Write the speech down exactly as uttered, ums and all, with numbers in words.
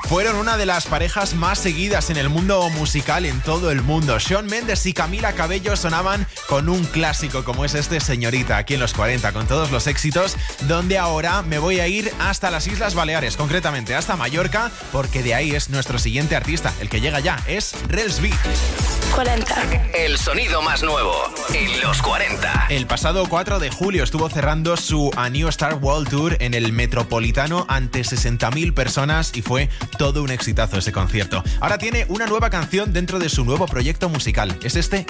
fueron una de las parejas más seguidas en el mundo musical en todo el mundo. Shawn Mendes y Camila Cabello sonaban con un clásico como es este Señorita, aquí en los cuarenta, con todos los éxitos, donde ahora me voy a ir hasta las Islas Baleares, concretamente hasta Mallorca, porque de ahí es nuestro siguiente artista. El que llega ya es Rels B. cuarenta. El sonido más nuevo en los cuarenta. El pasado cuatro de julio estuvo cerrando su A New Star World Tour en el Metropolitano ante sesenta mil personas y fue todo un exitazo ese concierto. Ahora tiene una nueva canción dentro de su nuevo proyecto musical. Es este